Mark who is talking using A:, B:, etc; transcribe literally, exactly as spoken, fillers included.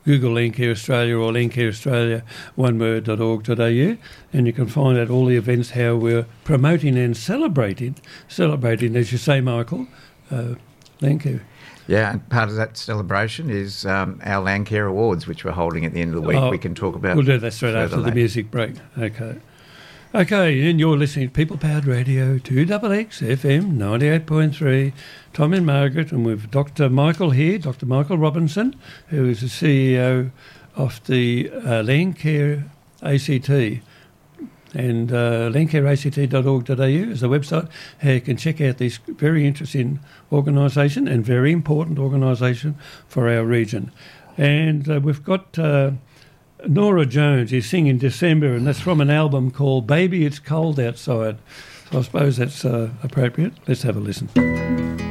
A: Google Landcare Australia or Landcare Australia, one word dot org dot a u, and you can find out all the events, how we're promoting and celebrating, celebrating, as you say, Michael, uh, Landcare.
B: Yeah, and part of that celebration is um, our Landcare Awards, which we're holding at the end of the week.
A: Oh,
B: we can talk about.
A: We'll do that straight after the music break. Okay. Okay, and you're listening to People Powered Radio, two X X F M ninety-eight point three. Tom and Margaret, and we've Doctor Michael here, Doctor Michael Robinson, who is the C E O of the uh, Landcare A C T. And uh, landcare a c t dot org dot a u is the website how you can check out this very interesting organisation and very important organisation for our region. And uh, we've got uh, Nora Jones is singing December, and that's from an album called Baby It's Cold Outside. So I suppose that's uh, appropriate. Let's have a listen.